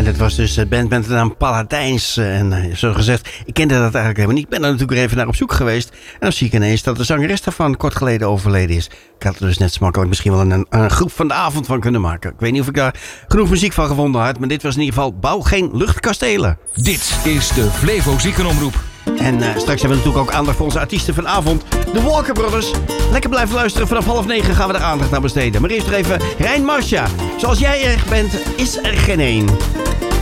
dat was dus het band met de naam Paladijns. En zo gezegd, ik kende dat eigenlijk helemaal niet. Ik ben er natuurlijk weer even naar op zoek geweest. En dan zie ik ineens dat de zangeres daarvan kort geleden overleden is. Ik had er dus net zo makkelijk misschien wel een groep van de avond van kunnen maken. Ik weet niet of ik daar genoeg muziek van gevonden had. Maar dit was in ieder geval Bouw geen luchtkastelen. Dit is de Flevo Ziekenomroep. En straks hebben we natuurlijk ook aandacht voor onze artiesten vanavond. De Walker Brothers. Lekker blijven luisteren. Vanaf 8:30 gaan we er aandacht aan besteden. Maar eerst nog even Rein Marsha. Zoals jij er bent, is er geen één.